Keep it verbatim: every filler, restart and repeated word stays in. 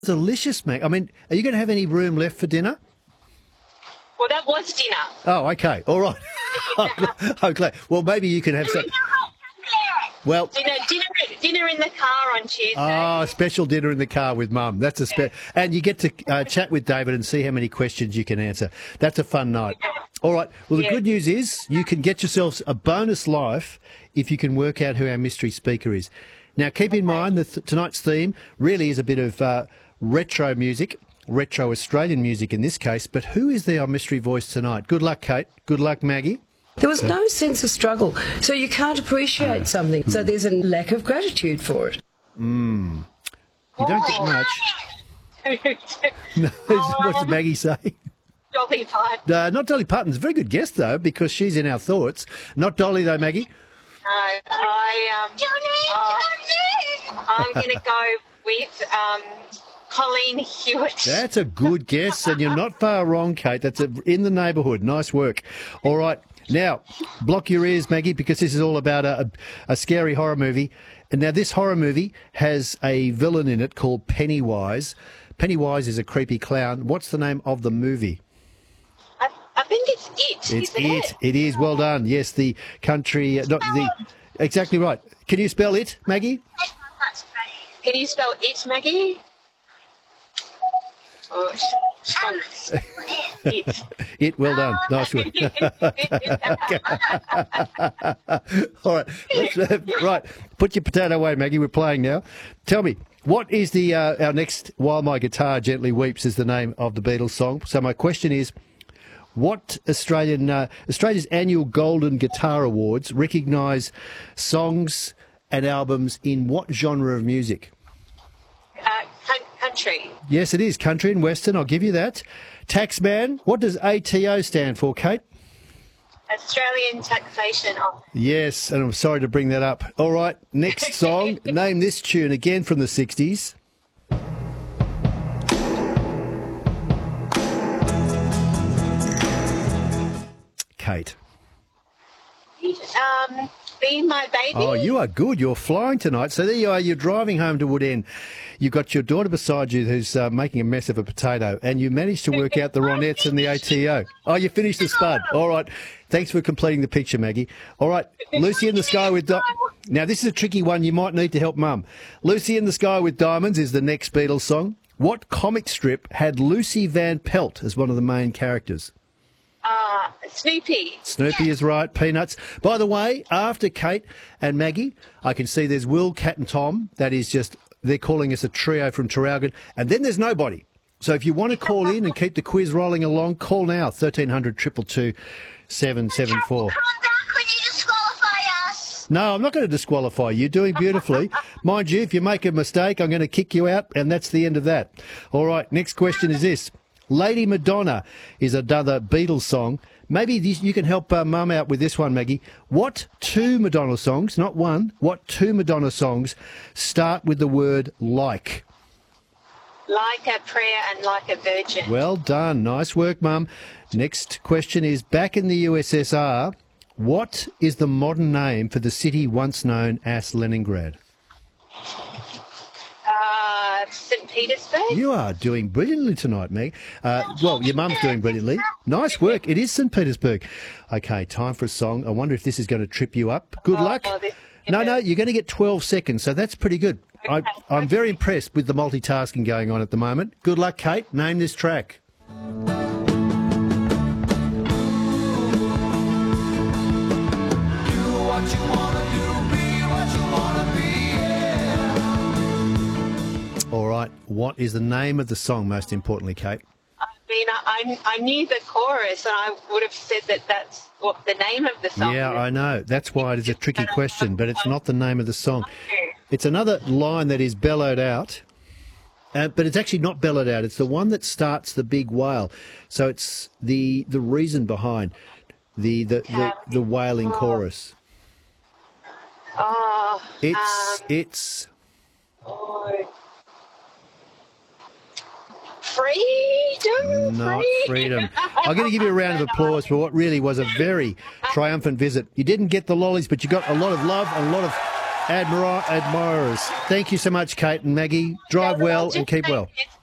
Delicious, mate. I mean, are you going to have any room left for dinner? Well, that was dinner. Oh, okay. All right. I'm glad. Well, maybe you can have some. Well, dinner, dinner, dinner in the car on Tuesday. Ah, special dinner in the car with Mum. That's a spe- and you get to uh, chat with David and see how many questions you can answer. That's a fun night. All right. Well, the Yeah. good news is you can get yourselves a bonus life if you can work out who our mystery speaker is. Now, keep in mind that th- tonight's theme really is a bit of uh, retro music, retro Australian music in this case. But who is the our mystery voice tonight? Good luck, Kate. Good luck, Maggie. There was no sense of struggle, so you can't appreciate something. So there's a lack of gratitude for it. Mm. You don't get much. No, what does Maggie say? Dolly Parton. Uh, not Dolly Parton's a very good guess, though, because she's in our thoughts. Not Dolly, though, Maggie. No, I, um, uh, I'm going to go with um, Colleen Hewitt. That's a good guess, and you're not far wrong, Kate. That's a, in the neighbourhood. Nice work. All right. Now, block your ears, Maggie, because this is all about a, a, a scary horror movie. And now this horror movie has a villain in it called Pennywise. Pennywise is a creepy clown. What's the name of the movie? I, I think it's It. It's isn't it. It is. Well done. Yes, the country... Uh, not the exactly right. Can you spell it, Maggie? Can you spell It, Maggie? Oh, it. It, well done. Nice work. All right. Let's, uh, right. Put your potato away, Maggie. We're playing now. Tell me, what is the uh, our next While My Guitar Gently Weeps is the name of the Beatles song. So my question is, what Australian uh, Australia's annual Golden Guitar Awards recognise songs and albums in what genre of music? Uh, coun- country. Yes, it is. Country and Western, I'll give you that. Taxman, what does A T O stand for, Kate? Australian Taxation Office. Yes, and I'm sorry to bring that up. All right, next song. Name this tune again from the sixties. Kate. Um, Be My Baby. Oh, you are good. You're flying tonight. So there you are. You're driving home to Woodend. You've got your daughter beside you who's uh, making a mess of a potato, and you managed to work out the Ronettes and the A T O. Oh, you finished the spud. All right. Thanks for completing the picture, Maggie. All right. Lucy in the Sky with... Di- now, this is a tricky one. You might need to help Mum. Lucy in the Sky with Diamonds is the next Beatles song. What comic strip had Lucy Van Pelt as one of the main characters? Uh, Snoopy. Snoopy is right. Peanuts. By the way, after Kate and Maggie, I can see there's Will, Cat and Tom. That is just, they're calling us a trio from Traralgon. And then there's nobody. So if you want to call in and keep the quiz rolling along, call now, thirteen hundred, two two two, seven seven four. No, I'm not going to disqualify you. You're doing beautifully. Mind you, if you make a mistake, I'm going to kick you out, and that's the end of that. All right, next question is this. Lady Madonna is another Beatles song. Maybe this, you can help uh, Mum out with this one, Maggie. What two Madonna songs, not one, what two Madonna songs start with the word like? Like a Prayer and Like a Virgin. Well done. Nice work, Mum. Next question is, back in the U S S R, what is the modern name for the city once known as Leningrad? Uh, Saint Petersburg. You are doing brilliantly tonight, Meg. Uh, well, your mum's doing brilliantly. Nice work. It is Saint Petersburg. Okay, time for a song. I wonder if this is going to trip you up. Good Oh, luck. oh, this- No, no, you're going to get twelve seconds, so that's pretty good. I, I'm very impressed with the multitasking going on at the moment. Good luck, Kate. Name this track. All right, what is the name of the song, most importantly, Kate? I mean, I, I knew the chorus, and I would have said that that's what the name of the song Yeah, is. I know. That's why it is a tricky question, but it's not the name of the song. It's another line that is bellowed out, uh, but it's actually not bellowed out. It's the one that starts the big wail. So it's the the reason behind the the, the, the wailing chorus. Oh, It's um, it's oh. Freedom. not freedom. I'm going to give you a round of applause for what really was a very triumphant visit. You didn't get the lollies, but you got a lot of love and a lot of admira- admirers. Thank you so much, Kate and Maggie. Drive No, well I'll and just keep say well. this.